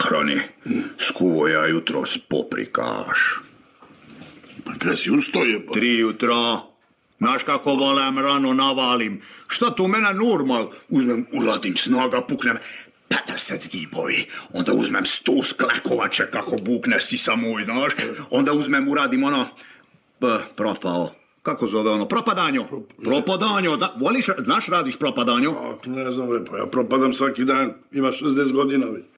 sahrani. Skuvo ja jutros poprikaš. Pa kada si ustoje? 3 jutra. Znaš kako volem rano navalim. Šta tu mene normal? Uzmem, uradim snaga, puknem 50 zgibovi. Onda uzmem 100 sklekovače kako bukne sisa moj, znaš. Onda uzmem, uradim ono... propao. Kako zove ono? Propadanjo. Propadanjo. Voliš, znaš radiš propadanjo? Ne znam, pa ja propadam svaki dan. Ima 60 godina.